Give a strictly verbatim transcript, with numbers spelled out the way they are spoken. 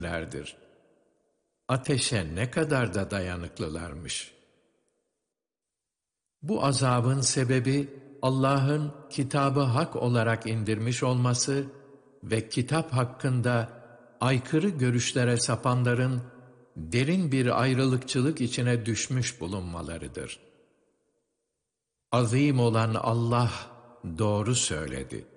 lerdir. Ateşe ne kadar da dayanıklılarmış. Bu azabın sebebi Allah'ın kitabı hak olarak indirmiş olması ve kitap hakkında aykırı görüşlere sapanların derin bir ayrılıkçılık içine düşmüş bulunmalarıdır. Azim olan Allah doğru söyledi.